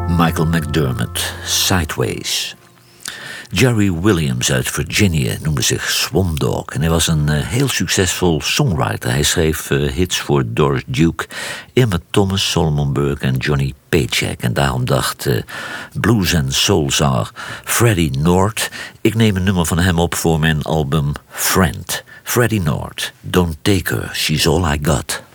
Michael McDermott, Sideways. Jerry Williams uit Virginia noemde zich Swamp Dogg en hij was een heel succesvol songwriter. Hij schreef hits voor Doris Duke, Irma Thomas, Solomon Burke en Johnny Paycheck. En daarom dacht blues- en soulzanger Freddie Nord: ik neem een nummer van hem op voor mijn album Friend. Freddie Nord, Don't Take Her, She's All I Got.